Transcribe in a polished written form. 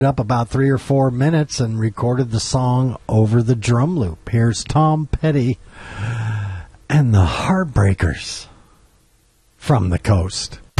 up about 3 or 4 minutes and recorded the song over the drum loop. Here's Tom Petty and the Heartbreakers from the coast.